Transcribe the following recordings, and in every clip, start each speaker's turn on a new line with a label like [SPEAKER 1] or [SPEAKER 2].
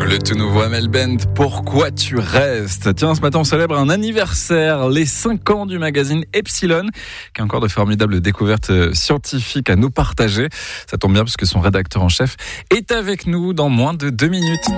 [SPEAKER 1] Le tout nouveau Amel Bent, Pourquoi tu restes? Tiens, ce matin on célèbre un anniversaire, les 5 ans du magazine Epsilon, qui a encore de formidables découvertes scientifiques à nous partager. Ça tombe bien parce que son rédacteur en chef est avec nous dans moins de 2 minutes.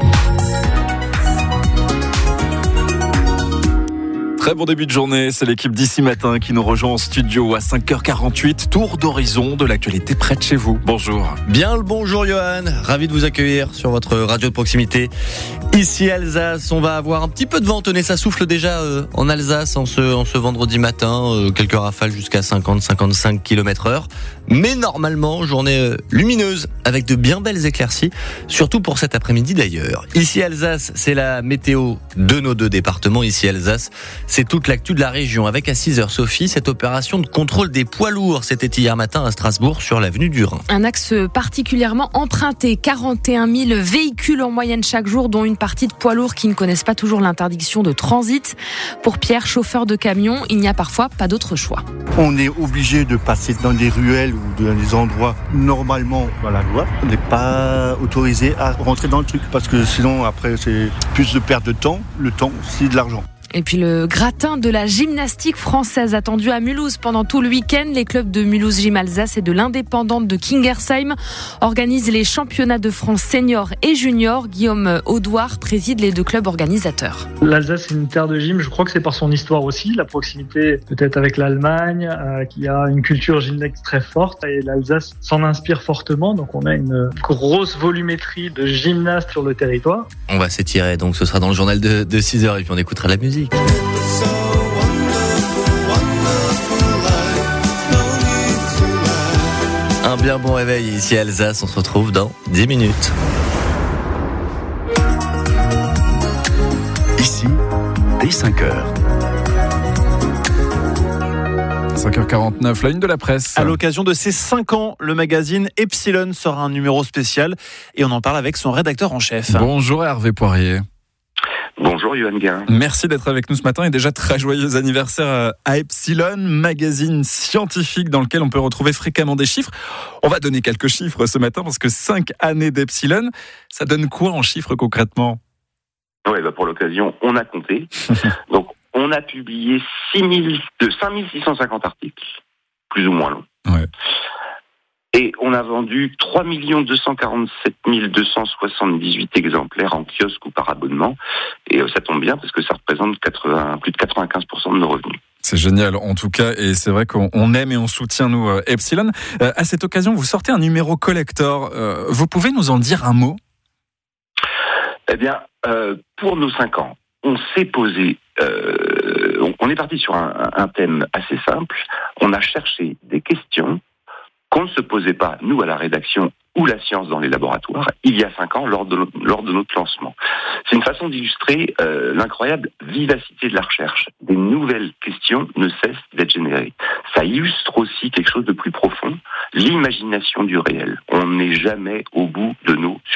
[SPEAKER 1] Très bon début de journée, c'est l'équipe d'ici matin qui nous rejoint en studio à 5h48. Tour d'horizon de l'actualité près de chez vous. Bonjour.
[SPEAKER 2] Bien le bonjour Johan, ravi de vous accueillir sur votre radio de proximité. Ici Alsace, on va avoir un petit peu de vent, tenez, ça souffle déjà en Alsace en ce vendredi matin, quelques rafales jusqu'à 50-55 km/h. Mais normalement, journée lumineuse avec de bien belles éclaircies, surtout pour cet après-midi d'ailleurs. Ici Alsace, c'est la météo de nos 2 départements. Ici Alsace, c'est toute l'actu de la région avec à 6h Sophie, cette opération de contrôle des poids lourds. C'était hier matin à Strasbourg sur l'avenue du Rhin.
[SPEAKER 3] Un axe particulièrement emprunté, 41 000 véhicules en moyenne chaque jour, dont une partie de poids lourds qui ne connaissent pas toujours l'interdiction de transit. Pour Pierre, chauffeur de camion, il n'y a parfois pas d'autre choix.
[SPEAKER 4] On est obligé de passer dans des ruelles ou dans des endroits normalement dans la loi. On n'est pas autorisé à rentrer dans le truc parce que sinon après c'est plus de perte de temps. Le temps, c'est de l'argent.
[SPEAKER 3] Et puis le gratin de la gymnastique française attendu à Mulhouse pendant tout le week-end. Les clubs de Mulhouse Gym Alsace et de l'Indépendante de Kingersheim organisent les championnats de France seniors et juniors. Guillaume Audouard préside les 2 clubs organisateurs.
[SPEAKER 5] L'Alsace, c'est une terre de gym. Je crois que c'est par son histoire aussi, la proximité peut-être avec l'Allemagne, qui a une culture gymnastique très forte. Et l'Alsace s'en inspire fortement. Donc on a une grosse volumétrie de gymnastes sur le territoire.
[SPEAKER 2] On va s'étirer, donc ce sera dans le journal de 6h et puis on écoutera la musique. Un bien bon réveil ici à Alsace, on se retrouve dans 10 minutes.
[SPEAKER 6] Ici, dès 5h.
[SPEAKER 1] 5h49, la une de la presse.
[SPEAKER 7] À l'occasion de ses 5 ans, le magazine Epsilon sort un numéro spécial et on en parle avec son rédacteur en chef.
[SPEAKER 1] Bonjour Hervé Poirier.
[SPEAKER 8] Bonjour Yohan Guérin.
[SPEAKER 1] Merci d'être avec nous ce matin et déjà très joyeux anniversaire à Epsilon, magazine scientifique dans lequel on peut retrouver fréquemment des chiffres. On va donner quelques chiffres ce matin parce que 5 années d'Epsilon, ça donne quoi en chiffres concrètement ?
[SPEAKER 8] Ouais, pour l'occasion, on a compté. Donc on a publié 5650 articles, plus ou moins longs.
[SPEAKER 1] Ouais.
[SPEAKER 8] Et on a vendu 3 247 278 exemplaires en kiosque ou par abonnement. Et ça tombe bien parce que ça représente plus de 95% de nos revenus.
[SPEAKER 1] C'est génial en tout cas, et c'est vrai qu'on aime et on soutient nous Epsilon. À cette occasion, vous sortez un numéro collector. Vous pouvez nous en dire un mot ?
[SPEAKER 8] Eh bien, pour nos 5 ans, on s'est posé... on est parti sur un thème assez simple. On a cherché des questions qu'on ne se posait pas, nous, à la rédaction ou la science dans les laboratoires, il y a 5 ans, lors de notre lancement. C'est une façon d'illustrer l'incroyable vivacité de la recherche. Des nouvelles questions ne cessent d'être générées. Ça illustre aussi quelque chose de plus profond, l'imagination du réel. On n'est jamais au bout de nos